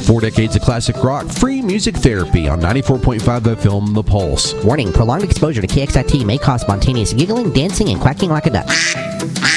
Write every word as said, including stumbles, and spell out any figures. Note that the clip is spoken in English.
Four decades of classic rock, free music therapy on ninety-four point five F M The Pulse. Warning, prolonged exposure to K X I T may cause spontaneous giggling, dancing, and quacking like a duck.